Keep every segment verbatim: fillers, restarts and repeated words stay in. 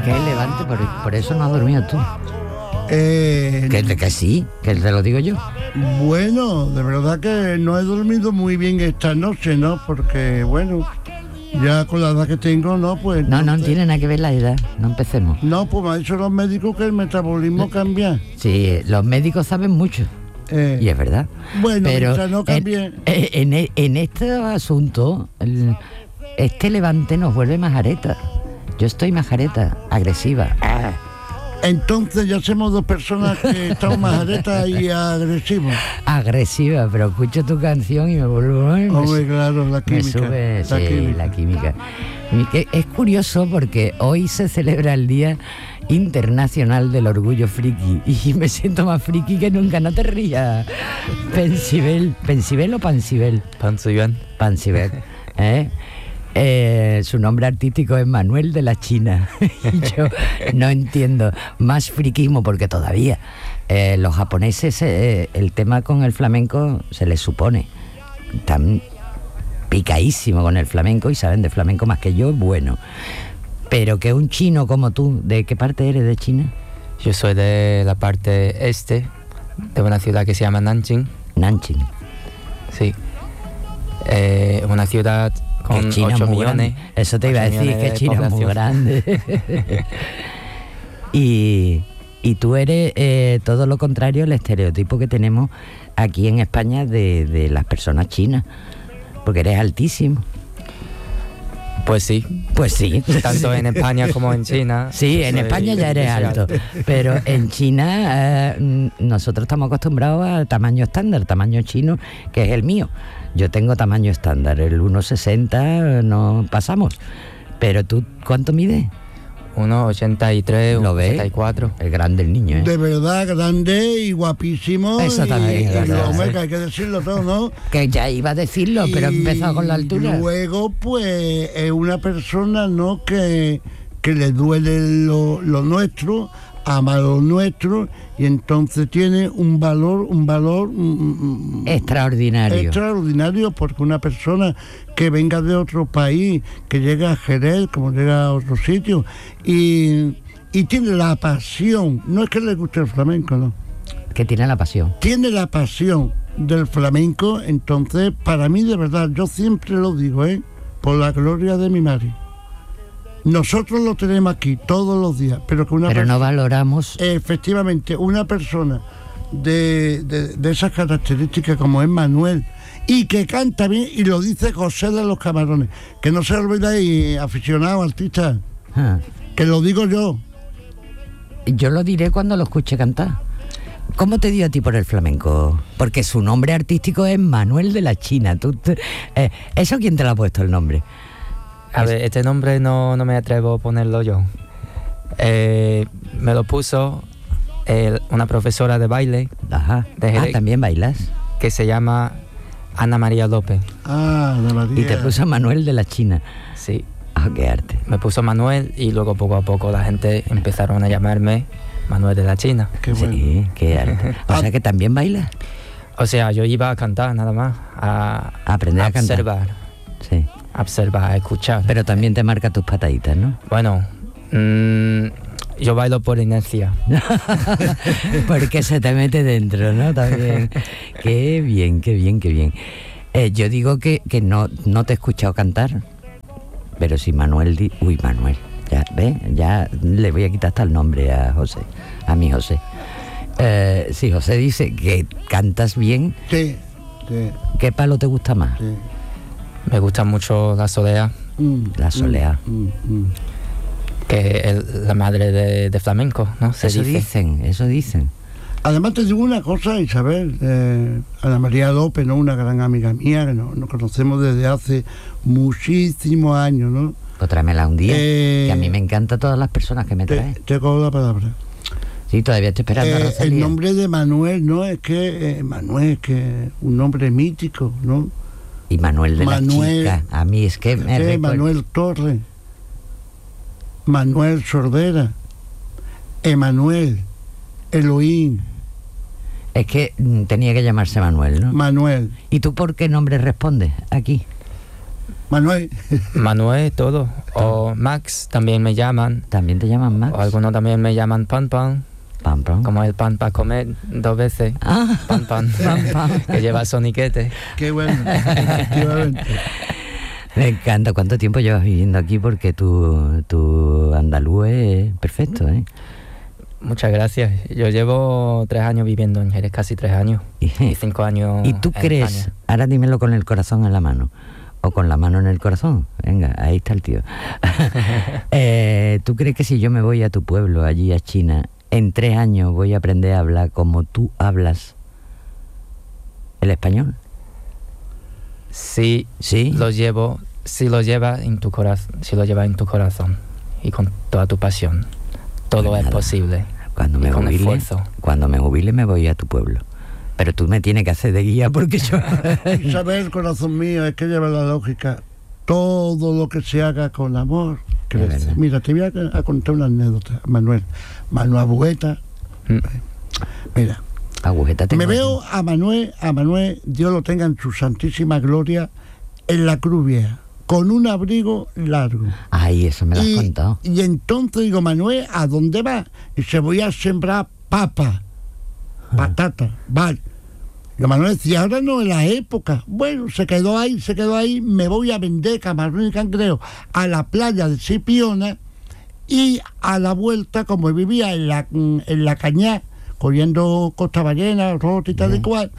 Que es Levante, por, por eso no has dormido tú. Eh, Que, que sí, que te lo digo yo. Bueno, de verdad que no he dormido muy bien esta noche, ¿no? Porque, bueno, ya con la edad que tengo, ¿no? Pues... No, no entonces- tiene nada que ver la edad, no empecemos. No, pues me han dicho los médicos que el metabolismo cambia. Sí, los médicos saben mucho, Eh, y es verdad. Bueno, Pero mientras no en, cambie... en, en- en este asunto, el- este Levante nos vuelve majareta. Yo estoy majareta, agresiva. Ah. Entonces ya somos dos personas que estamos majaretas y agresivos. Agresiva, pero escucho tu canción y me vuelvo... ay, me Hombre, su- claro, la me química. sube, la sí, química. la química. Y que es curioso porque hoy se celebra el Día Internacional del Orgullo Friki y me siento más friki que nunca. No te rías. Pensibel, ¿Pensibel o Pansibel? Pansuyuan. Pansibel, ¿eh? Eh, su nombre artístico es Manuel de la China. Y yo no entiendo más friquismo porque todavía eh, los japoneses, eh, el tema con el flamenco se les supone tan picadísimo con el flamenco y saben de flamenco más que yo, bueno. Pero que un chino como tú, ¿de qué parte eres de China? Yo soy de la parte este, de una ciudad que se llama Nanjing. Nanjing. Sí. Eh, una ciudad con Que China es ocho muy millones. grande. Eso te iba a ocho decir, millones que de China es muy población. grande. y, y tú eres eh, todo lo contrario al estereotipo que tenemos aquí en España de, de las personas chinas, porque eres altísimo. Pues sí, Pues sí. tanto en España como en China. Sí, en soy- España ya eres soy alto, pero en China eh, mm, nosotros estamos acostumbrados al tamaño estándar, tamaño chino, que es el mío. Yo tengo tamaño estándar, el uno sesenta no pasamos. Pero tú, ¿cuánto mides? uno ochenta y tres, ¿Lo ves? ochenta y cuatro. El grande el niño, ¿eh? De verdad grande y guapísimo. Eso y, también es y verdad, lo- hombre, sí. que hay que decirlo todo, ¿no? Que ya iba a decirlo, pero he empezado con la altura. Y luego, pues, es una persona, ¿no? Que, que le duele lo, lo nuestro, ama lo nuestro, y entonces tiene un valor, un valor mm, mm, Extraordinario. extraordinario, porque una persona que venga de otro país, que llega a Jerez, como llega a otro sitio, y, y tiene la pasión, no es que le guste el flamenco, no, Que tiene la pasión. tiene la pasión del flamenco, entonces para mí de verdad, yo siempre lo digo, ¿eh? Por la gloria de mi madre. Nosotros lo tenemos aquí todos los días, pero que una Pero no persona, valoramos. efectivamente, una persona de, de, de esas características como es Manuel, y que canta bien, y lo dice José de los Camarones, que no se olvidéis, aficionado, artista, Ah, que lo digo yo. yo lo diré cuando lo escuche cantar. ¿Cómo te dio a ti por el flamenco? Porque su nombre artístico es Manuel de la China. ¿Tú te- eh, ¿Eso quién te lo ha puesto el nombre? A ver, este nombre no, no me atrevo a ponerlo yo. Eh, me lo puso eh, una profesora de baile Ajá. De Ah, Jerez. también bailas. que se llama Ana María López. Ah, de María. Y te puso Manuel de la China. Sí, Ah, qué arte. me puso Manuel y luego poco a poco la gente empezaron a llamarme Manuel de la China. Qué bueno. Sí, qué arte. O sea que también bailas. O sea, yo iba a cantar nada más, a, Aprender a cantar. observar, Sí. a observar, a escuchar. Pero también te marca tus pataditas, ¿no? Bueno, mm, yo bailo por inercia. Porque se te mete dentro, ¿no? También. Qué bien, qué bien, qué bien. Eh, yo digo que, que no, no te he escuchado cantar, pero si Manuel... Di... Uy, Manuel, ya, ¿ves? Ya le voy a quitar hasta el nombre a José, a mi José. Eh, si José dice que cantas bien, Sí, sí, ¿qué palo te gusta más? sí. Me gusta mucho la solea, Mm, La soleá. mm, mm, mm. que es la madre de, de flamenco, ¿no? Se Eso dice. dicen, eso dicen. Además te digo una cosa, Isabel, eh, Ana María López, ¿no? Una gran amiga mía, que nos, nos conocemos desde hace muchísimos años, ¿no? Pues tráemela un día, Eh, que a mí me encantan todas las personas que me Te, traen. te cojo la palabra. Sí, todavía estoy esperando a Eh, Rosalía. el nombre de Manuel, ¿no? Es que eh, Manuel, es que un nombre mítico, ¿no? Y Manuel de Manuel- la Chica. A mí es que me Eh, recuerda- Manuel Torres, Manuel Sordera, Emanuel, Elohim, Es que mm, tenía que llamarse Manuel, ¿no? Manuel. ¿Y tú por qué nombre respondes aquí? Manuel. Manuel, todo. O Max también me llaman. ¿También te llaman Max? O algunos también me llaman Pan Pan. Pan Pan. Como el pan para comer dos veces. Ah. Pan Pan. Pan Pan. Que lleva soniquete. Qué bueno, efectivamente. Me encanta. ¿Cuánto tiempo llevas viviendo aquí? Porque tu, tu andaluz es perfecto, ¿eh? Muchas gracias. Yo llevo tres años viviendo en Jerez, casi tres años. Y, Y cinco años ¿Y tú en crees, España. ahora dímelo con el corazón en la mano, o con la mano en el corazón, venga, ahí está el tío. eh, ¿Tú crees que si yo me voy a tu pueblo, allí a China, en tres años voy a aprender a hablar como tú hablas el español? Sí, ¿Sí? lo llevo, si lo llevas en tu corazón, si lo llevas en tu corazón y con toda tu pasión, todo Pues es nada. posible. Cuando y me con jubile, esfuerzo. cuando me jubile me voy a tu pueblo. Pero tú me tienes que hacer de guía porque yo... Isabel, corazón mío, es que lleva la lógica. Todo lo que se haga con amor crece. verdad. Mira, te voy a, a contar una anécdota, Manuel. Manuel Abueta. Mm. Mira, Agujeta tengo me yo. veo a Manuel, a Manuel, Dios lo tenga en su santísima gloria, en la Cruz Vieja, con un abrigo largo. Ay, eso me lo has y, contado. y entonces digo, Manuel, ¿a dónde va? Y se voy a sembrar papa, patata, vale. Y Manuel decía, ahora no es la época. Bueno, se quedó ahí, se quedó ahí, me voy a vender camarón y cangrejo a la playa de Chipiona, y a la vuelta, como vivía en la, en la cañá, cogiendo costa ballena, rota y tal y cual,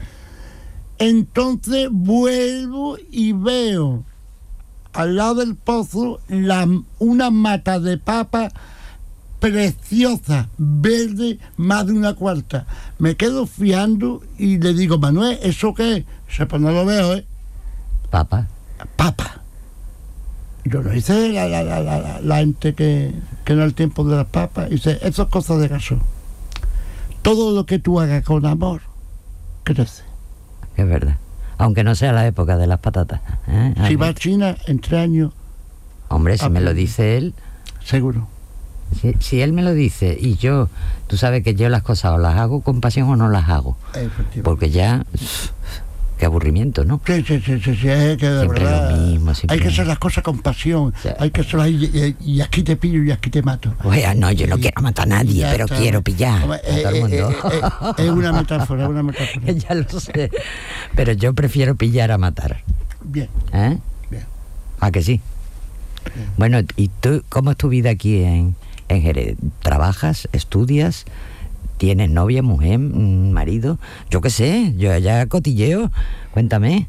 entonces vuelvo y veo al lado del pozo la, una mata de papa preciosa, verde, más de una cuarta. Me quedo fiando y le digo, Manuel, ¿eso qué es? Dice, pues no lo veo, ¿eh? Papa. Papa. Yo no hice la, la, la, la, la gente que, que no es el tiempo de las papas. Dice, eso es cosa de gaso. Todo lo que tú hagas con amor, crece. Es verdad. Aunque no sea la época de las patatas. ¿eh? Si va a China en tres años, Hombre, si me lo aprende. dice él, seguro. si, si él me lo dice y yo, tú sabes que yo las cosas o las hago con pasión o no las hago. Efectivamente. Porque ya, qué aburrimiento, ¿no? Sí, sí, sí, sí, sí, es que de Siempre verdad lo mismo, siempre hay que lo hacer mismo. las cosas con pasión, Sí. hay que hacer ahí, y, y aquí te pillo y aquí te mato. Oye, no, yo no Y- quiero matar a y nadie, ya pero está. quiero pillar Hombre, a todo el eh, mundo. eh, eh, eh, es una metáfora, es una metáfora. Ya lo sé, pero yo prefiero pillar a matar. Bien, ¿Eh? bien. ¿A que sí? Bien. Bueno, ¿y tú cómo es tu vida aquí en, en Jerez? ¿Trabajas, estudias, tienes novia, mujer, mm, marido? Yo qué sé, yo ya cotilleo. Cuéntame.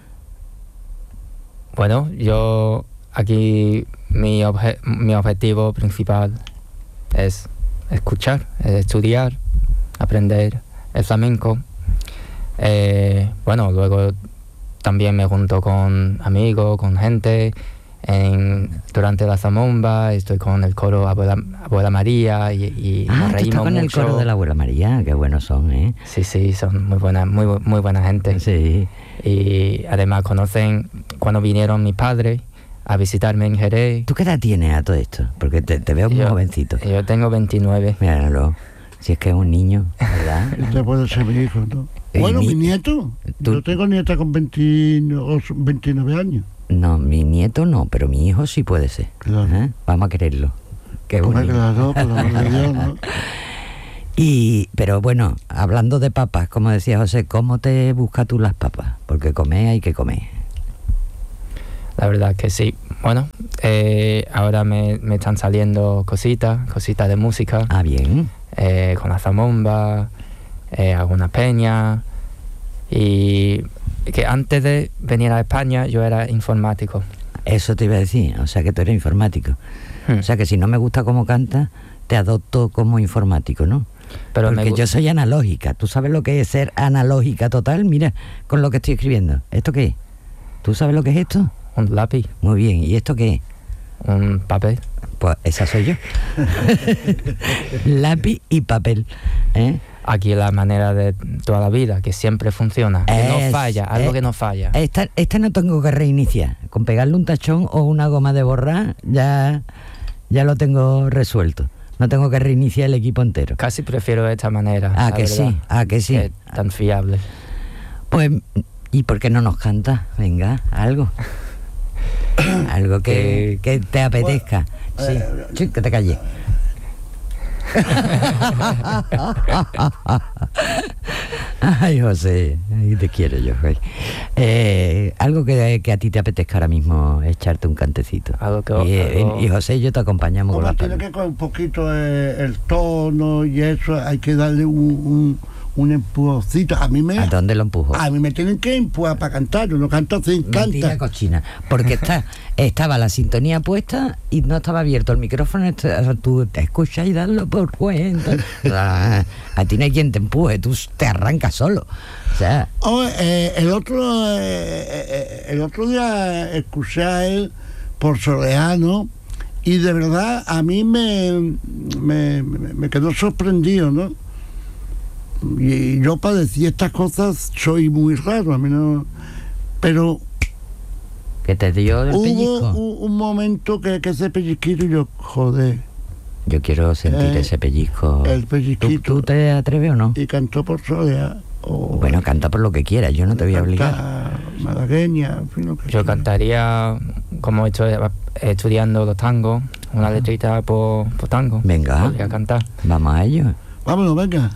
Bueno, yo aquí mi, obje- mi objetivo principal es escuchar, es estudiar, aprender el flamenco. Eh, bueno, luego también me junto con amigos, con gente. En, durante la zamomba estoy con el coro Abuela, Abuela María y, y Ah, nos tú estás reímos con el mucho. coro de la abuela María, qué buenos son, ¿eh? Sí, sí, son muy buena, muy, bu- muy buena gente. Sí. Y además conocen cuando vinieron mis padres a visitarme en Jerez. ¿Tú qué edad tienes a todo esto? Porque te, te veo muy Yo- jovencito. Yo tengo veintinueve. Míralo, si es que es un niño, ¿verdad? Este puede ser mi hijo, ¿no? Y Bueno, mi- mi nieto. tú- Yo tengo nieta con veinte, o veintinueve años. No, mi nieto no, pero mi hijo sí puede ser. Claro. ¿eh? Vamos a quererlo. Qué Hombre, bonito. claro, por el amor de Dios, ¿no? Y, pero bueno, hablando de papas, como decía José, ¿cómo te buscas tú las papas? Porque comer hay que comer. La verdad que sí. Bueno, eh, ahora me, me están saliendo cositas, cositas de música, Ah, bien. eh, con la zamomba, eh, alguna peña. Y que antes de venir a España yo era informático. Eso te iba a decir, o sea que tú eres informático. Hmm. O sea que si no me gusta cómo canta, te adopto como informático, ¿no? Pero me Porque gu- yo soy analógica. ¿Tú sabes lo que es ser analógica total? Mira, con lo que estoy escribiendo. ¿Esto qué es? ¿Tú sabes lo que es esto? un lápiz, Muy bien. ¿Y esto qué es? un papel. Pues esa soy yo. Lápiz y papel. ¿eh? Aquí la manera de toda la vida, que siempre funciona, que no Es- falla, algo eh, que no falla. Esta, esta no tengo que reiniciar. Con pegarle un tachón o una goma de borrar, ya, ya lo tengo resuelto. No tengo que reiniciar el equipo entero. Casi prefiero de esta manera. Ah, la que verdad, sí, ah, que sí. que es tan fiable. Pues, ¿y por qué no nos canta? Venga, algo. Algo que, que te apetezca. Sí, eh, sí, que te calles. Ay, José, ay, te quiero yo, José. Eh, algo que, que a ti te apetezca ahora mismo echarte un cantecito. Algo que... Y, algo- y José y yo te acompañamos con Como la tiene palma. que con un poquito eh, el tono y eso, hay que darle un, un, un empujoncito. A mí me ¿A dónde lo empujo? a mí me tienen que empujar para cantar, yo no canto así, Mentira canta. cochina, porque está, estaba la sintonía puesta y no estaba abierto el micrófono. está- Tú te escuchas y darlo por cuenta. Ah, a ti no hay quien te empuje, tú te arrancas solo. O sea, Oh, eh, el otro eh, eh, el otro día escuché a él por Soleano y de verdad a mí me, me, me quedó sorprendido, ¿no? Y yo para decir estas cosas soy muy raro, a mí no... Pero que te dio el hubo pellizco. un, un momento que, que ese pellizquito y yo, joder, Yo quiero sentir eh, ese pellizco. el ¿Tú, pellizquito. tú te atreves o no? Y cantó por Soleano. o Bueno, canta por lo que quieras, yo no te voy a obligar. canta malagueña, en fin, lo que Yo quiera. cantaría, como he hecho eh, estudiando los tangos, una letrita por, por tango. Venga. Podría cantar. Vamos a ello. Vámonos, venga.